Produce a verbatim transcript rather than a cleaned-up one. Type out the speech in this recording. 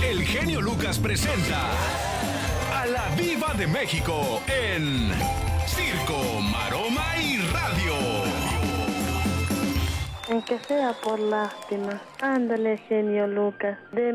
El genio Lucas presenta a la Diva de México en Circo, Maroma y Radio. Aunque sea por lástima. Ándale, genio Lucas. De